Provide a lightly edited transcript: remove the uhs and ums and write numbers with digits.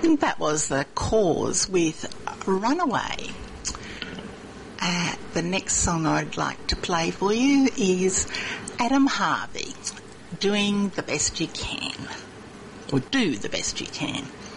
And that was The Cause with Runaway. The next song I'd like to play for you is Adam Harvey, Doing the Best You Can, or Do the Best You Can.